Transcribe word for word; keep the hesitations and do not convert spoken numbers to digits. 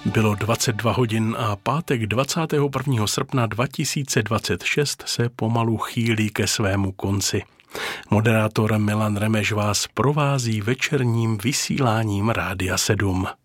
Bylo dvacet dva hodin a pátek dvacátého prvního srpna dva tisíce dvacet šest se pomalu chýlí ke svému konci. Moderátor Milan Remeš vás provází večerním vysíláním Rádia sedm.